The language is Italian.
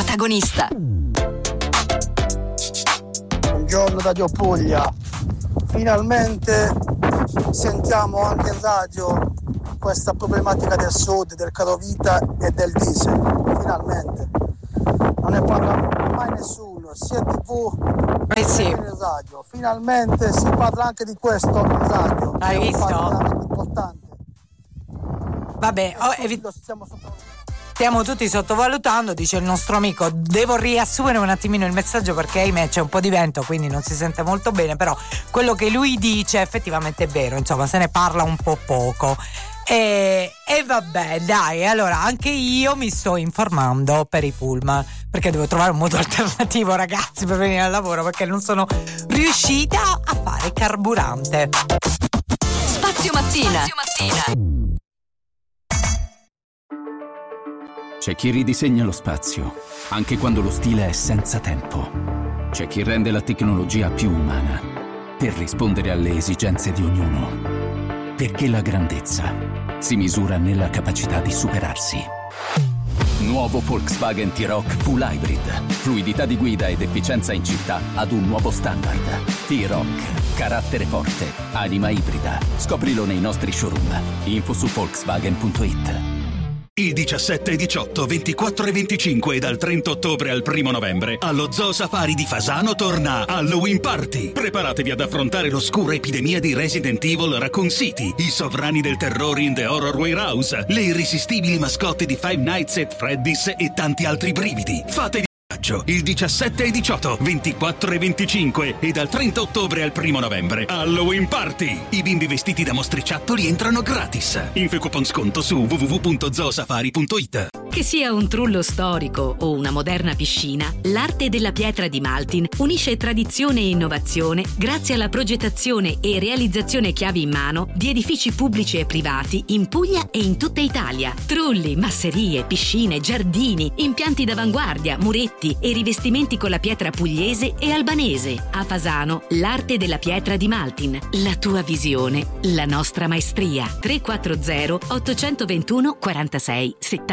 protagonista. Buongiorno Radio Puglia, finalmente sentiamo anche in radio questa problematica del sud, del carovita e del diesel, finalmente. Non ne parla mai nessuno, sia TV sì. che in radio, finalmente si parla anche di questo in radio. Hai è visto? un fatto veramente importante. Vabbè, Lo stiamo sottovalutando. stiamo tutti sottovalutando, dice il nostro amico. Devo riassumere un attimino il messaggio perché ahimè c'è un po' di vento, quindi non si sente molto bene, però quello che lui dice effettivamente è vero, insomma se ne parla un po' poco. E vabbè, dai, allora anche io mi sto informando per i pullman perché devo trovare un modo alternativo, ragazzi, per venire al lavoro perché non sono riuscita a fare carburante. Spazio Mattina. C'è chi ridisegna lo spazio, anche quando lo stile è senza tempo. C'è chi rende la tecnologia più umana, per rispondere alle esigenze di ognuno. Perché la grandezza si misura nella capacità di superarsi. Nuovo Volkswagen T-Roc Full Hybrid. Fluidità di guida ed efficienza in città ad un nuovo standard. T-Roc. Carattere forte. Anima ibrida. Scoprilo nei nostri showroom. Info su Volkswagen.it. Il 17, 18, 24 e 25 e dal 30 ottobre al 1 novembre allo Zoo Safari di Fasano torna Halloween Party. Preparatevi ad affrontare l'oscura epidemia di Resident Evil Raccoon City, i sovrani del terrore in The Horror Warehouse, le irresistibili mascotte di Five Nights at Freddy's e tanti altri brividi. Fatevi il 17 e 18, 24 e 25 e dal 30 ottobre al 1 novembre Halloween Party. I bimbi vestiti da mostriciattoli entrano gratis. Info e coupon sconto su www.zoosafari.it. Che sia un trullo storico o una moderna piscina, l'arte della pietra di Maltin unisce tradizione e innovazione grazie alla progettazione e realizzazione chiavi in mano di edifici pubblici e privati in Puglia e in tutta Italia. Trulli, masserie, piscine, giardini, impianti d'avanguardia, muretti e rivestimenti con la pietra pugliese e albanese. A Fasano, l'arte della pietra di Maltin. La tua visione, la nostra maestria. 340 821 46 70.